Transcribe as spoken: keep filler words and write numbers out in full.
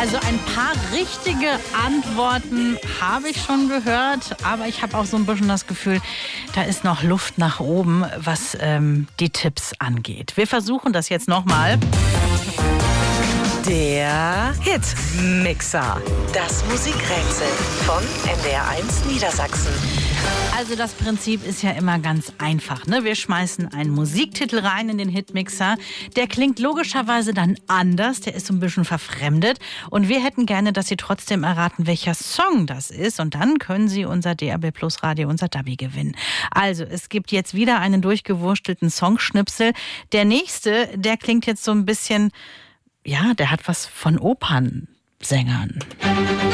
Also ein paar richtige Antworten habe ich schon gehört, aber ich habe auch so ein bisschen das Gefühl, da ist noch Luft nach oben, was ähm, die Tipps angeht. Wir versuchen das jetzt nochmal. Der Hitmixer. Das Musikrätsel von N D R eins Niedersachsen. Also das Prinzip ist ja immer ganz einfach, ne? Wir schmeißen einen Musiktitel rein in den Hitmixer. Der klingt logischerweise dann anders, der ist so ein bisschen verfremdet. Und wir hätten gerne, dass Sie trotzdem erraten, welcher Song das ist. Und dann können Sie unser D R B Plus Radio, unser Dabi gewinnen. Also es gibt jetzt wieder einen durchgewurstelten Songschnipsel. Der nächste, der klingt jetzt so ein bisschen, ja, der hat was von Opernsängern.